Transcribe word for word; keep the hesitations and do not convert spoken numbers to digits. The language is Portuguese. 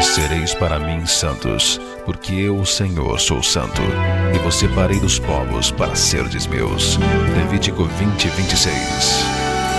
sereis para mim santos, porque eu, o Senhor, sou santo, e vos separei dos povos para serdes meus. Levítico vinte, vinte e seis.